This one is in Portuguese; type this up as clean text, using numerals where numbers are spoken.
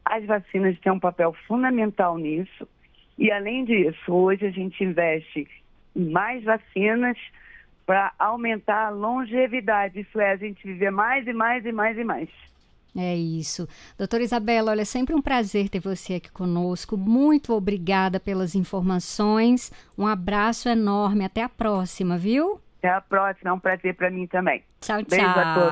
As vacinas têm um papel fundamental nisso. E, além disso, hoje a gente investe em mais vacinas para aumentar a longevidade. Isso é, a gente viver mais e mais e mais e mais. É isso. Doutora Isabela, olha, é sempre um prazer ter você aqui conosco. Muito obrigada pelas informações. Um abraço enorme. Até a próxima, viu? Até a próxima. É um prazer para mim também. Tchau, Beijo a tchau. todos.